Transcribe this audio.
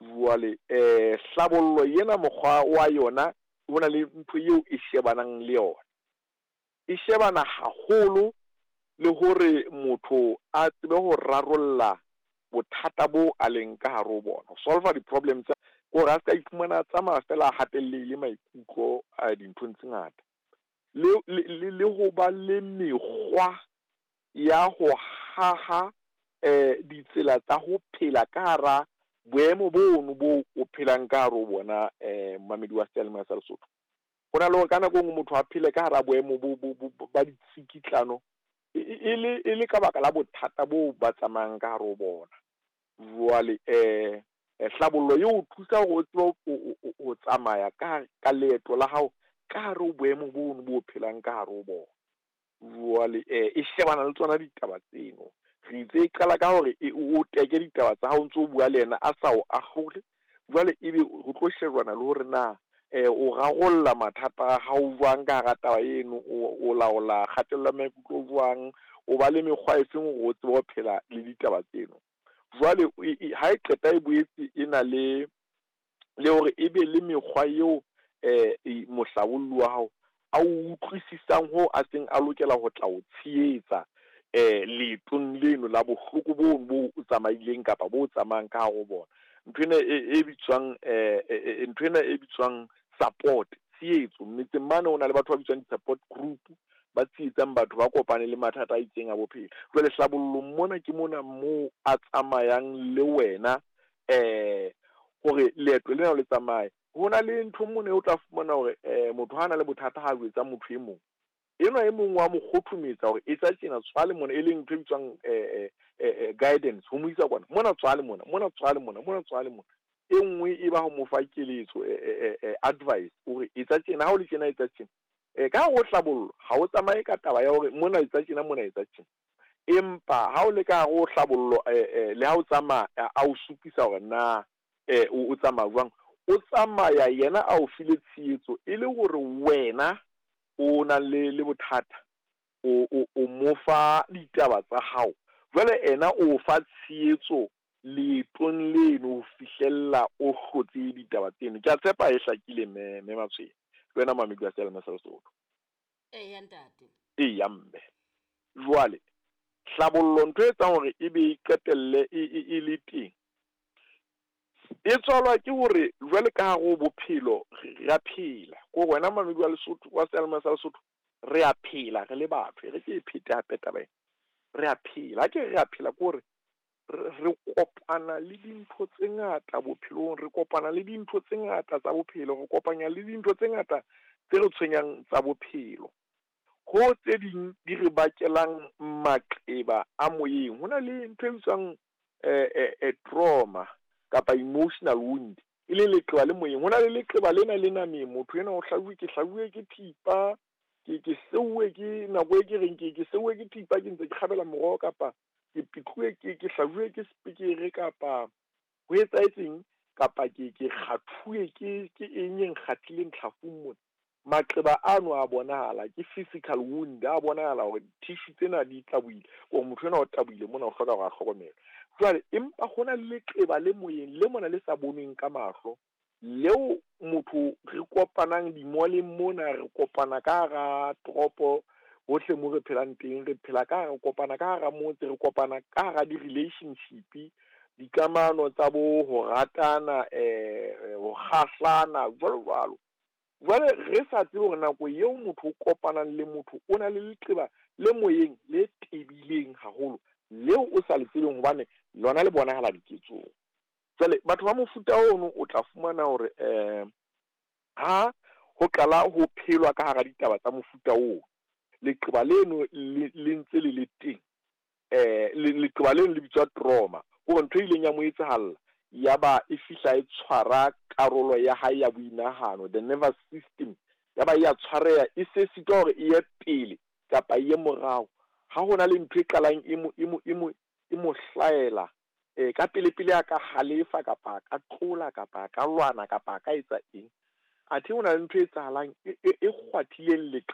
Jwale hlabollo yena mokgwa wa yona hona le ntho eo e shebanang le yona. E shebana haholo le hore motho a tsebe ho rarolla bothata bo a leng ka hare ho bona, solve the problems gore a ska iphumana tsamaya fela a hatellehile maikutlo a dinthong tse ngata, le ho ba le mekgwa ya ho haha ditsela tsa ho phela ka hara boemo bono bo o phelang ka hare ho bona mamedi wa Seyalemoya sa Lesotho. Ho na le ka nako nngwe motho a phele ka hara boemo ba ditsikitlano e le ka baka la bothata bo ba tsamayang ka hare ho bona. Jwale hlabollo eo thusa ho o tsamaya ka leeto la hao ka hare ho boemo bono bo phelang ka hare ho bona. Jwale e shebana le tsona ditaba tseno. Re itse e qala ka hore o teke ditaba tsa hao ntse o bua le yena a sa o akgole. Jwale ebe ho tlo shebana le hore na o rarolla mathata ha o jwang ka hara taba eno, o laola kgatello maikutlo jwang, o ba le mekgwa e feng hore o tsebe ho phela le ditaba tseno. Jwale ha e qeta e boetse e na le hore ebe le mekgwa eo mohlabolli wa hao a utlwisisang ho a seng a lokela ho tla o tshehetsa leetong leno la bohloko bo o tsamaileng kapa bo tsamayang ka hare ho bona. Nthwena e bitswang support, tshehetso. Mmetseng mane ho na le batho ba bitswang di-support group ba tshehetsang batho ba kopane le mathata a itseng a bophelo. Jwale hlabollong mona ke mona moo a tsamayang le wena hore leeto lena le tsamaye. Ho na le ntho mona o tla fumana hore motho ha na le bothata ha jwetsa motho e mong, enwa e mong wa mo kgothumetsa hore etsa tjena, tshwale mona, e leng ntho e bitswang guidance, ho mo isa mona tshwale mona, mona tshwale mona, mona tshwale mona. E nngwe e ba ho mo fa keletso advice hore etsa tjena, ha o le tjena etsa tjena. Ka ho hlabollo ha o tsamaye ka taba ya hore mona etsa tjena, mona etsa tjena. Empa ha o le ka ho hlabollo le ha o tsamaya a o supisa hore na o tsamaya jwang, o tsamaya yena a o file tshehetso e le hore wena o na le bothata, o mo fa ditaba tsa hao. Jwale ena o fa tshehetso leetong leno ho fihlella o hlotse ditaba tseno. Ke a tshepa e hlakile me Matshwenya, wena mamedi wa Seyalemoya sa Lesotho. Eya ntate. Eya mme. Jwale hlabollo ntho e etsang hore ebe e qetelle e le teng, e tswalwa ke hore jwale ka hare ho bophelo re a phela. Ko wena mamedi wa Lesotho wa Seyalemoya sa Lesotho, re a phela re le batho. Re ke e phete hape taba ena. Re a phela. Ha ke re a phela ke hore re kopana le dintho tse ngata bophelong, re kopana le dintho tse ngata tsa bophelo, re kopanya le dintho tse ngata tse re tshwenyang tsa bophelo. Ho tse ding di re bakelang maqeba a moyeng. Ho na le ntho e bitswang trauma kapa emotional wound, e le leqeba le moyeng. Ho na le leqeba lena le nameng, motho ena o hlabuwe ke thipa, ke seuwe ke nako e ke reng ke seuwe ke thipa ke ntse ke kgabela moroho, kapa ke pitluwe ke hlajuwe ke speakere, kapa ho etsahetseng, kapa ke kgathuwe ke eng e nkgathileng tlhafung mona. Maqeba ano a bonahala, ke physical wound, a bonahala hore tissue tsena di tabohile, o motho ena o tabohile mona, o hloka hore a hlokomela. Jwale empa hona le leqeba le moyeng le mona le sa bonweng ka mahlo, leo motho re kopanang di-mall-eng mona, re kopana ka hara toropo hohle mo re phelang teng, re phela re kopana ka hara motse, re kopana ka hara di-relationship, dikamano tsa bo ho ratana, ho kgahlana, jwalo. Jwale re sa tsebe hore nako eo motho o kopanang le motho o na le leqeba le moyeng le tebileng haholo, leo o sa le tsebeng hobane lona le bonahala diketsong. Jwale batho ba mofuta ono o tla fumana hore ha ho qala ho phelwa ka hara ditaba tsa mofuta oo, leqeba leno le ntse le teng, leqeba leno le bitswa trauma, hore ntho ileng ya mo etsahalla ya ba e fihla e tshwara karolo ya hae ya boinahano, the nervous system, ya ba ya tshwareha, e se sitwa hore e ye pele kapa e ye morao. Ha hona le ntho e qalang e mo hlaela ka pele a ka halefa, kapa a ka tlola, kapa a ka lwana, kapa a ka etsa eng. Athe hona le ntho e etsahalang e kgwathileng leqeba